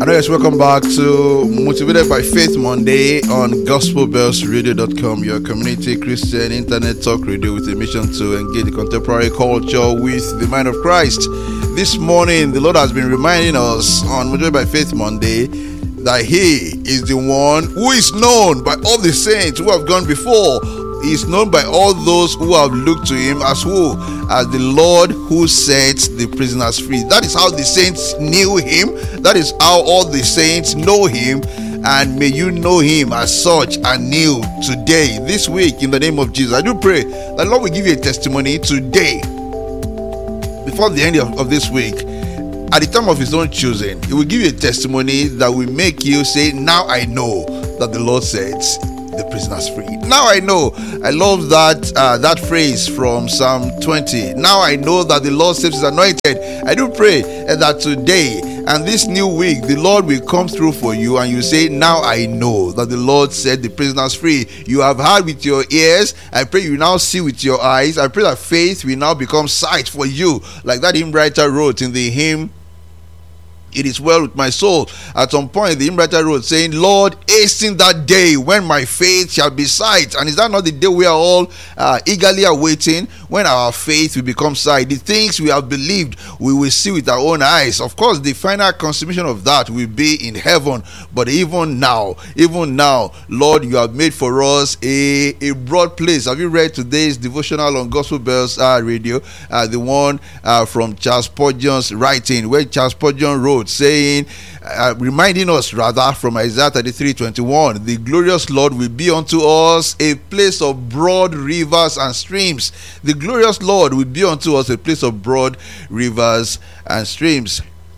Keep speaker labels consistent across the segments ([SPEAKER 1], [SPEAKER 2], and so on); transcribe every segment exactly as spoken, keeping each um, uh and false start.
[SPEAKER 1] And yes, welcome back to Motivated by Faith Monday on gospel bells radio dot com, your community Christian internet talk radio with a mission to engage the contemporary culture with the mind of Christ. This morning, the Lord has been reminding us on Motivated by Faith Monday that He is the one who is known by all the saints who have gone before. He is known by all those who have looked to Him as who? As the Lord who sets the prisoners free. That is how the saints knew Him. That is how all the saints know Him. And may you know Him as such anew today, this week, in the name of Jesus. I do pray that the Lord will give you a testimony today, before the end of, of this week, at the time of His own choosing. He will give you a testimony that will make you say, now I know that the Lord sets the prisoners free. Now I know. I love that uh, that phrase from Psalm twenty. Now I know that the Lord saves His anointed. I do pray uh, that today and this new week, the Lord will come through for you and you say, now I know that the Lord set the prisoners free. You have heard with your ears. I pray you now see with your eyes. I pray that faith will now become sight for you, like that hymn writer wrote in the hymn, It Is Well With My Soul. At some point, the hymn writer wrote, saying, Lord, hasten that day when my faith shall be sight. And is that not the day we are all uh, eagerly awaiting, when our faith will become sight? The things we have believed, we will see with our own eyes. Of course, the final consummation of that will be in heaven. But even now, even now, Lord, you have made for us a, a broad place. Have you read today's devotional on Gospel Bells uh, Radio? Uh, the one uh, from Charles Spurgeon's writing, where Charles Spurgeon wrote, saying, uh, reminding us rather from Isaiah thirty-three twenty-one, the glorious Lord will be unto us a place of broad rivers and streams. The glorious Lord will be unto us a place of broad rivers and streams.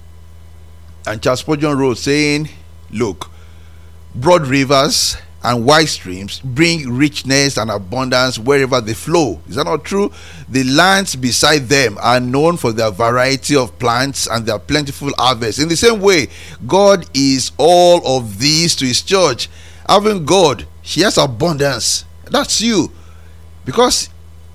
[SPEAKER 1] And Charles Spurgeon wrote, saying, look, broad rivers and wide streams bring richness and abundance wherever they flow. Is that not true? The lands beside them are known for their variety of plants and their plentiful harvest. In the same way, God is all of these to His church. Having God, He has abundance. That's you. Because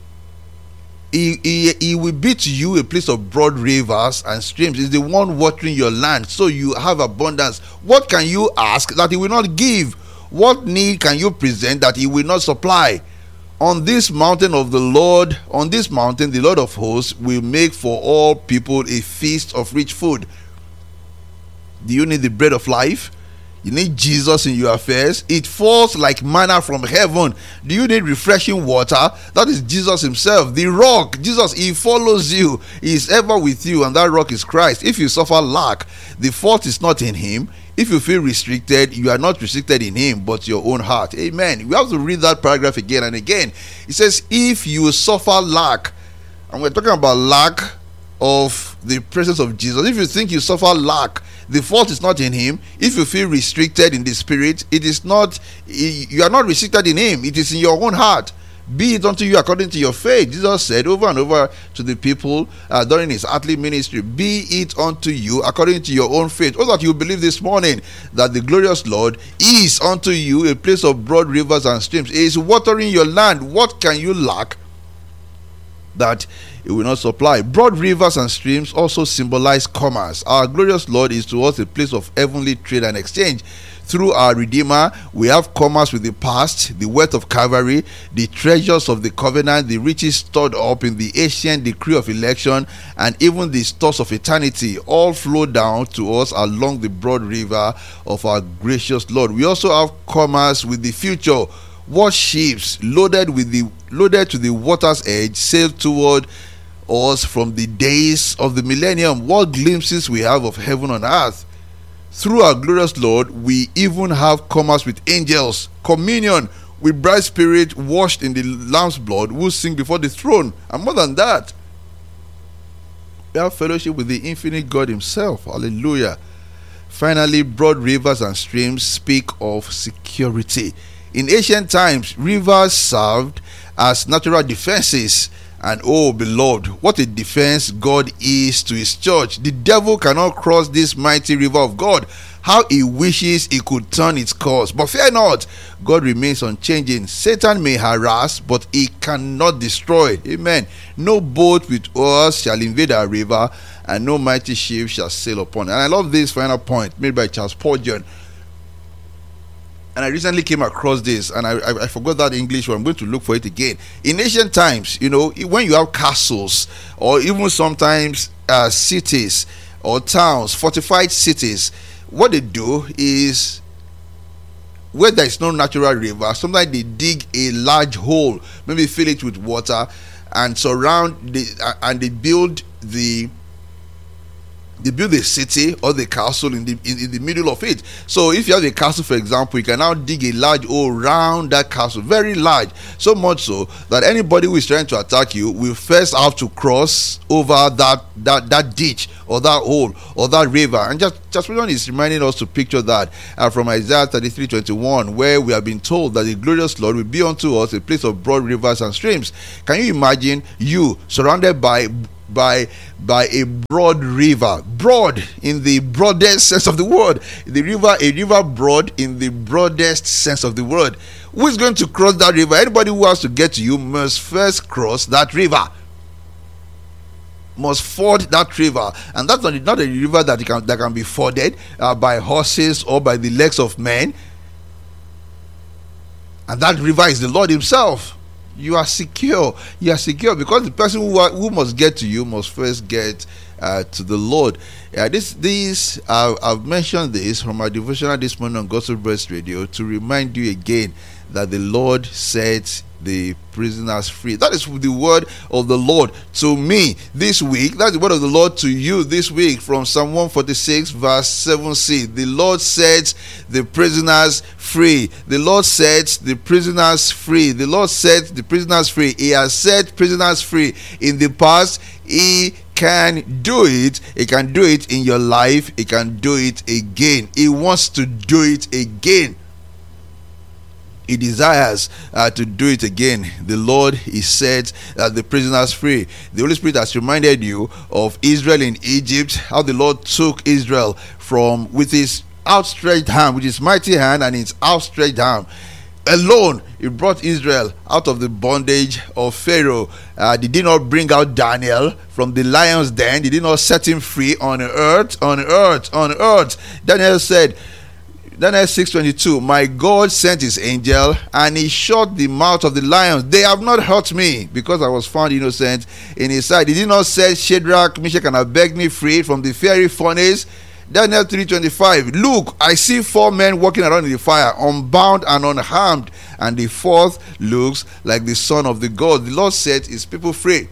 [SPEAKER 1] He, he, he will be to you a place of broad rivers and streams. He's the one watering your land, so you have abundance. What can you ask that He will not give? What need can you present that He will not supply? On this mountain of the Lord, on this mountain, the Lord of hosts will make for all people a feast of rich food. Do you need the bread of life? You need Jesus in your affairs. It falls like manna from heaven. Do you need refreshing water? That is Jesus Himself, the rock. Jesus, He follows you. He is ever with you, and that rock is Christ. If you suffer lack, the fault is not in Him. If you feel restricted, you are not restricted in Him, but your own heart. Amen. We have to read that paragraph again and again. It says, if you suffer lack, and we're talking about lack of the presence of Jesus. If you think you suffer lack, the fault is not in Him. If you feel restricted in the spirit, it is not, you are not restricted in Him. It is in your own heart. Be it unto you according to your faith. Jesus said over and over to the people uh, during His earthly ministry, be it unto you according to your own faith. Oh, that you believe this morning that the glorious Lord is unto you a place of broad rivers and streams. He is watering your land. What can you lack that He will not supply? Broad rivers and streams also symbolize commerce. Our glorious Lord is to us a place of heavenly trade and exchange. Through our Redeemer, we have commerce with the past, the wealth of Calvary, the treasures of the covenant, the riches stored up in the ancient decree of election, and even the stores of eternity, all flow down to us along the broad river of our gracious Lord. We also have commerce with the future. What ships loaded with the loaded to the water's edge sail toward us from the days of the millennium? What glimpses we have of heaven on earth. Through our glorious Lord, we even have commerce with angels, communion with bright spirit washed in the Lamb's blood, who sing before the throne. And more than that, we have fellowship with the infinite God Himself. Hallelujah. Finally, broad rivers and streams speak of security. In ancient times, rivers served as natural defenses And oh, beloved, what a defense God is to his church. The devil cannot cross this mighty river of God. How he wishes he could turn its course. But fear not, God remains unchanging. Satan may harass, but he cannot destroy. Amen. No boat with oars shall invade our river, and no mighty ship shall sail upon it. And I love this final point made by Charles Spurgeon. And I recently came across this, and I, I, I forgot that English one. I'm going to look for it again. In ancient times, you know, when you have castles, or even sometimes uh, cities or towns, fortified cities, what they do is, where there is no natural river, sometimes they dig a large hole, maybe fill it with water, and surround the, uh, and they build the They build a city or the castle in the in, in the middle of it. So if you have a castle, for example, you can now dig a large hole around that castle, very large, so much so that anybody who is trying to attack you will first have to cross over that that that ditch or that hole or that river. And just just one is reminding us to picture that uh, from Isaiah thirty-three twenty-one, where we have been told that the glorious Lord will be unto us a place of broad rivers and streams. Can you imagine you surrounded by by by a broad river, broad in the broadest sense of the word, the river a river broad in the broadest sense of the word. Who is going to cross that river? Anybody who has to get to you must first cross that river, must ford that river. And that's not, not a river that can that can be forded uh, by horses or by the legs of men. And that river is the Lord himself. You are secure. You are secure because the person who, are, who must get to you must first get uh, to the Lord. Uh, this, this uh, I've mentioned this from our devotional this morning on Gospel Burst Radio to remind you again that the Lord sets the prisoners free. That is the word of the Lord to me this week. That's the word of the Lord to you this week from Psalm one forty-six verse seven c. The Lord sets the prisoners free. The Lord sets the prisoners free. The Lord sets the prisoners free. He has set prisoners free in the past. He can do it. He can do it in your life. He can do it again. He wants to do it again. He desires uh, to do it again. The Lord, he set uh, the prisoners free. The Holy Spirit has reminded you of Israel in Egypt, how the Lord took Israel from with his outstretched hand, with his mighty hand and his outstretched hand. Alone, he brought Israel out of the bondage of Pharaoh. Uh, they did not bring out Daniel from the lion's den. They did not set him free on earth, on earth, on earth. Daniel said, Daniel six twenty-two, my God sent his angel and he shut the mouth of the lions. They have not hurt me because I was found innocent in his sight. He did not set Shadrach, Meshach, and Abednego free from the fiery furnace. Daniel three twenty-five, look, I see four men walking around in the fire, unbound and unharmed, and the fourth looks like the son of the God. The Lord set his people free.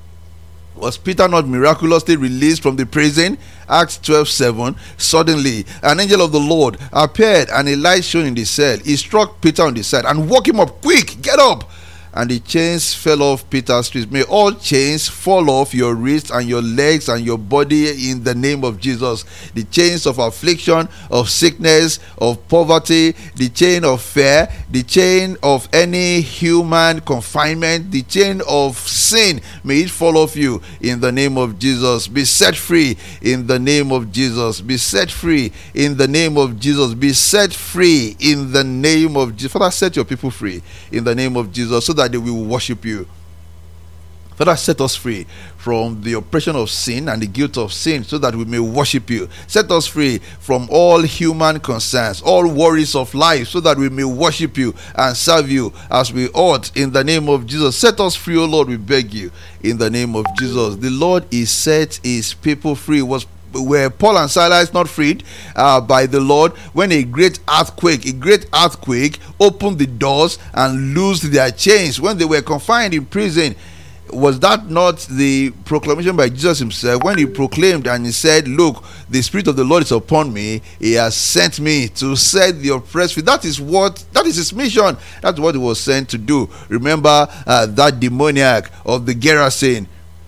[SPEAKER 1] Was Peter not miraculously released from the prison? Acts twelve seven. Suddenly an angel of the Lord appeared and a light shone in the cell. He struck Peter on the side and woke him up. Quick, get up! And the chains fell off Peter's wrist. May all chains fall off your wrists and your legs and your body in the name of Jesus. The chains of affliction, of sickness, of poverty, the chain of fear, the chain of any human confinement, the chain of sin, may it fall off you in the name of Jesus. Be set free in the name of Jesus. Be set free in the name of Jesus. Be set free in the name of Jesus. Father, set your people free in the name of Jesus so that they will worship you. Father, set us free from the oppression of sin and the guilt of sin so that we may worship you. Set us free from all human concerns, all worries of life so that we may worship you and serve you as we ought in the name of Jesus. Set us free, O Lord, we beg you in the name of Jesus. The Lord is set his people free. Was Were Paul and Silas not freed uh, by the Lord when a great earthquake, a great earthquake opened the doors and loosed their chains when they were confined in prison? Was that not the proclamation by Jesus himself when he proclaimed and he said, look, the Spirit of the Lord is upon me. He has sent me to set the oppressed free. That is what, that is his mission. That's what he was sent to do. Remember uh, that demoniac of the Gerasene.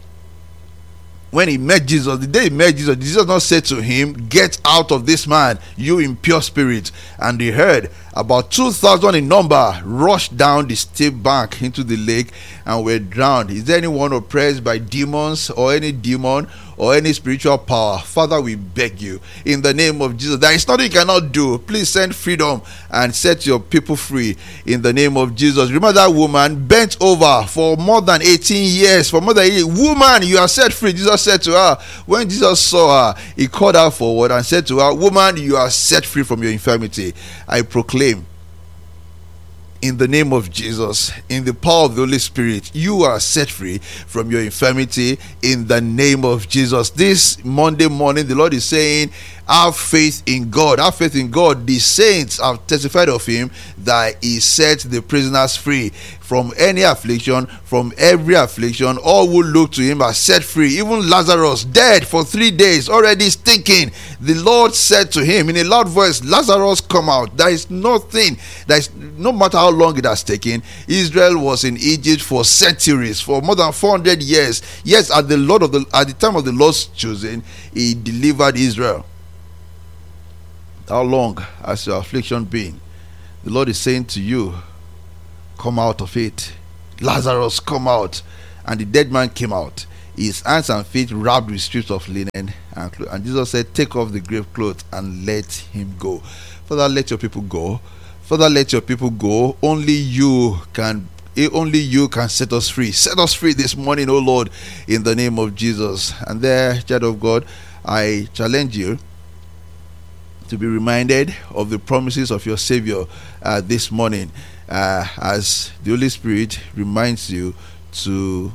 [SPEAKER 1] When he met Jesus, the day he met Jesus, Jesus not said to him, get out of this man, you impure spirit. And he heard about two thousand in number, rushed down the steep bank into the lake and were drowned. Is there anyone oppressed by demons or any demon or any spiritual power? Father, we beg you in the name of Jesus. There is nothing you cannot do. Please send freedom and set your people free in the name of Jesus. Remember that woman bent over for more than eighteen years. For more than eighteen years. Woman, you are set free. Jesus said to her, when Jesus saw her, he called her forward and said to her, woman, you are set free from your infirmity. I proclaim in the name of Jesus, in the power of the Holy Spirit, you are set free from your infirmity in the name of Jesus. This Monday morning, the Lord is saying, have faith in God. Have faith in God. The saints have testified of him that he set the prisoners free from any affliction, from every affliction. All who look to him are set free. Even Lazarus, dead for three days, already stinking. The Lord said to him in a loud voice, Lazarus, come out. There is nothing, there is, no matter how long it has taken. Israel was in Egypt for centuries, for more than four hundred years. Yes, at the Lord of the at the time of the Lord's choosing, he delivered Israel. How long has your affliction been? The Lord is saying to you, come out of it. Lazarus, come out. And the dead man came out, his hands and feet wrapped with strips of linen and clothes. And Jesus said, take off the grave clothes and let him go. Father, let your people go. Father, let your people go. Only you can only you can set us free. Set us free this morning, oh Lord, in the name of Jesus. And there, child of God, I challenge you to be reminded of the promises of your Savior uh, this morning, uh, as the Holy Spirit reminds you to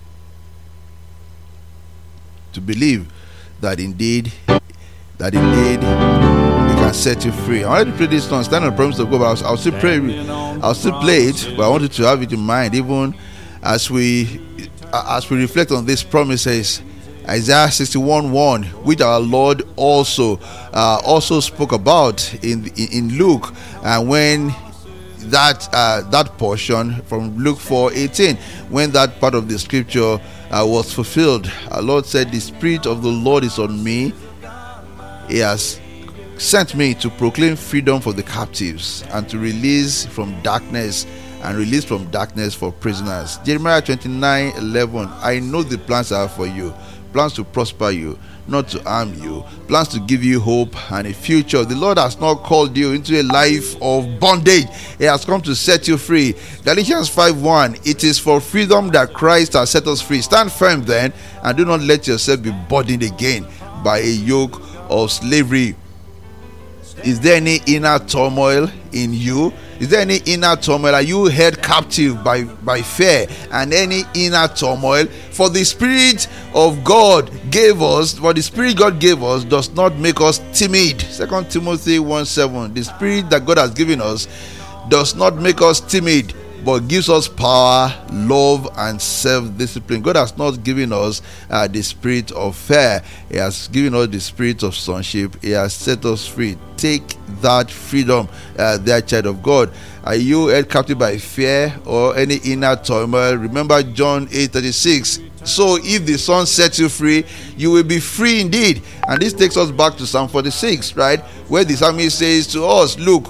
[SPEAKER 1] to believe that indeed that indeed He can set you free. I wanted to play this song, Stand on the Promise of God, but I'll, I'll still play I'll still play it, but I wanted to have it in mind even as we as we reflect on these promises. Isaiah sixty-one one, which our Lord also uh, also spoke about in in Luke, and uh, when that uh, that portion from Luke four eighteen, when that part of the scripture uh, was fulfilled, our Lord said, the Spirit of the Lord is on me. He has sent me to proclaim freedom for the captives and to release from darkness and release from darkness for prisoners. Jeremiah twenty-nine eleven, I know the plans I have for you, plans to prosper you, not to harm you, plans to give you hope and a future. The Lord has not called you into a life of bondage. He has come to set you free. Galatians five one, it is for freedom that Christ has set us free. Stand firm then, and do not let yourself be burdened again by a yoke of slavery. Is there any inner turmoil in you? Is there any inner turmoil? Are you held captive by, by fear and any inner turmoil? For the Spirit of God gave us, for the Spirit God gave us does not make us timid. Second Timothy one seven, the Spirit that God has given us does not make us timid, but gives us power, love, and self-discipline. God has not given us uh, the spirit of fear. He has given us the spirit of sonship. He has set us free. Take that freedom, uh, dear child of God. Are you held captive by fear or any inner turmoil? Remember John eight thirty-six. So if the Son sets you free, you will be free indeed. And this takes us back to Psalm forty-six, right? Where the psalmist says to us, look,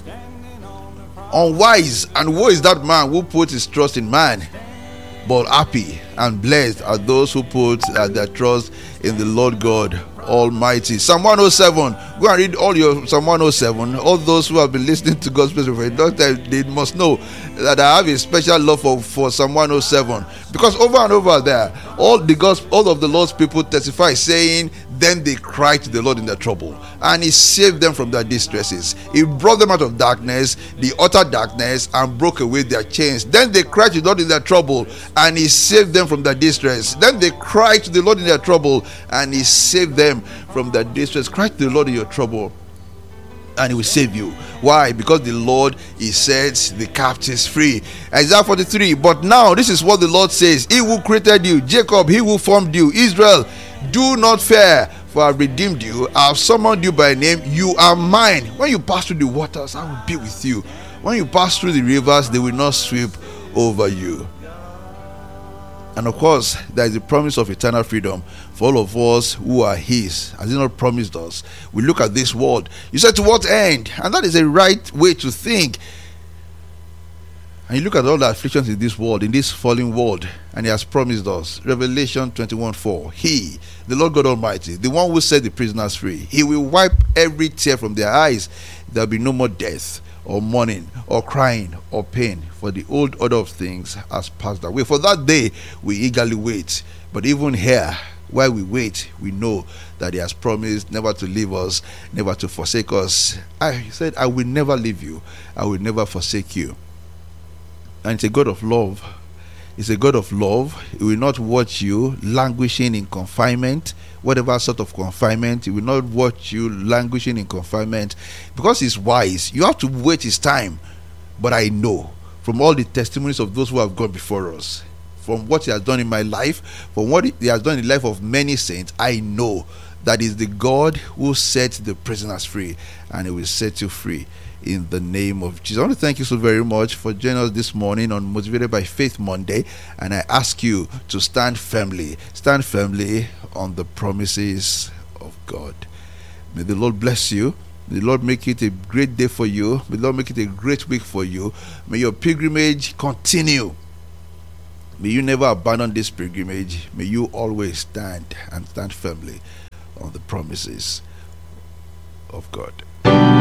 [SPEAKER 1] unwise and woe is that man who puts his trust in man, but happy and blessed are those who put uh, their trust in the Lord God Almighty. Psalm one oh seven, go and read all your Psalm one oh seven. All those who have been listening to God's message for a long time, they must know that I have a special love for, for Psalm one oh seven, because over and over there, all the gospel, all of the Lord's people testify, saying, then they cried to the Lord in their trouble, and He saved them from their distresses. He brought them out of darkness, the utter darkness, and broke away their chains. Then they cried to the Lord in their trouble, and He saved them from their distress. Then they cried to the Lord in their trouble, and He saved them from their distress. Cry to the Lord in your trouble, and He will save you. Why? Because the Lord, He sets the captives free. Isaiah forty-three, but now this is what the Lord says, He who created you, Jacob, He who formed you, Israel, do not fear, for I have redeemed you. I have summoned you by name. You are mine. When you pass through the waters, I will be with you. When you pass through the rivers, they will not sweep over you. And of course, there is the promise of eternal freedom for all of us who are His. Has He not promised us? We look at this world. You said, to what end? And that is a right way to think. And you look at all the afflictions in this world, in this fallen world, and He has promised us. Revelation twenty-one four. He, the Lord God Almighty, the one who set the prisoners free, He will wipe every tear from their eyes. There will be no more death, or mourning, or crying, or pain, for the old order of things has passed away. For that day we eagerly wait. But even here, while we wait, we know that He has promised never to leave us, never to forsake us. I said, I will never leave you, I will never forsake you. And it's a God of love. It's a God of love. He will not watch you languishing in confinement, whatever sort of confinement. He will not watch you languishing in confinement, because He's wise. You have to wait His time. But I know from all the testimonies of those who have gone before us, from what He has done in my life, from what He has done in the life of many saints, I know that is the God who set the prisoners free, and He will set you free in the name of Jesus. I want to thank you so very much for joining us this morning on Motivated by Faith Monday, and I ask you to stand firmly, stand firmly on the promises of God. May the Lord bless you. May the Lord make it a great day for you. May the Lord make it a great week for you. May your pilgrimage continue. May you never abandon this pilgrimage. May you always stand and stand firmly on the promises of God.